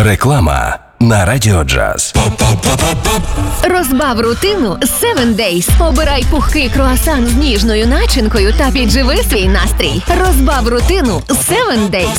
Реклама на Радіо Джаз. Розбав рутину з 7 Days. Обирай пухкий круасан з ніжною начинкою та підживи свій настрій. Розбав рутину з 7 Days.